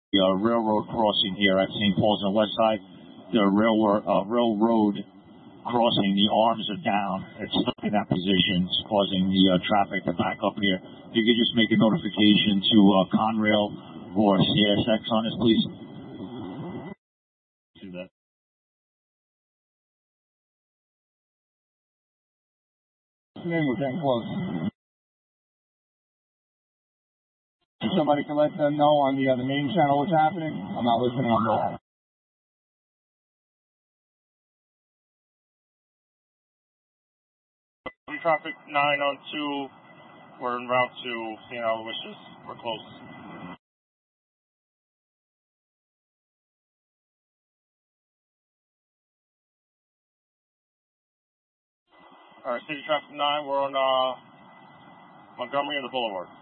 railroad crossing here at St. Paul's on the west side. The railroad crossing, the arms are down. It's stuck in that position. It's causing the traffic to back up here. If you could just make a notification to Conrail or CSX on this, please. Do that. We're getting close. Somebody can let them know on the main channel what's happening. I'm not listening on the Traffic 9 on 2. We're en route to St. Aloysius. We're close. All right, City Traffic 9. We're on Montgomery and the Boulevard.